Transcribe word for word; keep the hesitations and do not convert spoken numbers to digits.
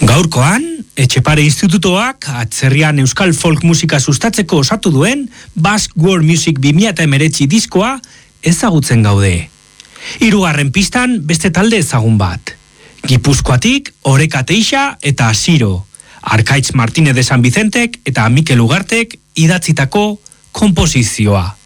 Gaurkoan, Etxepare Institutoak atzerrian euskal folk musika sustatzeko osatu duen Basque World Music bi mila hemeretzi diskoa ezagutzen gaude. Hirugarren pistan beste talde ezagun bat. Gipuzkoatik Oreka Teixa eta Asiro, Arkaitz Martínez de San Vicentek eta Mikel Ugartek idatzitako konposizioa.